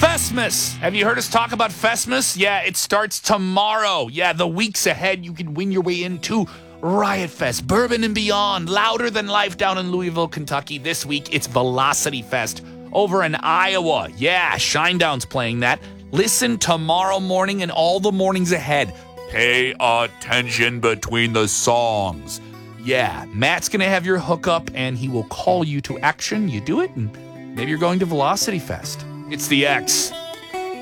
Festmas. Have you heard us talk about Festmas? Yeah, it starts tomorrow. Yeah, the weeks ahead, you can win your way into Riot Fest, Bourbon and Beyond, louder than life down in Louisville, Kentucky. This week, it's Velocity Fest over in Iowa. Yeah, Shinedown's playing that. Listen tomorrow morning and all the mornings ahead. Pay attention between the songs. Yeah, Matt's going to have your hookup, and he will call you to action. You do it, and maybe you're going to Velocity Fest. It's the X.